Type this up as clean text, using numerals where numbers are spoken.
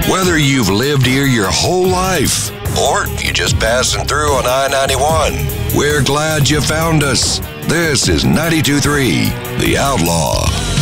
Whether you've lived here your whole life or you just passing through on I-91, we're glad you found us. This is 92.3 The Outlaw.